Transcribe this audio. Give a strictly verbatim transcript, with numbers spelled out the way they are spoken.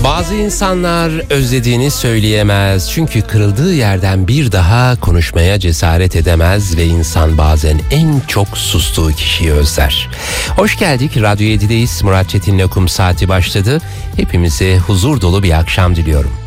Bazı insanlar özlediğini söyleyemez. Çünkü kırıldığı yerden bir daha konuşmaya cesaret edemez ve insan bazen en çok sustuğu kişiyi özler. Hoş geldik. Radyo yedideyiz. Murat Çetin'le Kum Saati başladı. Hepimize huzur dolu bir akşam diliyorum.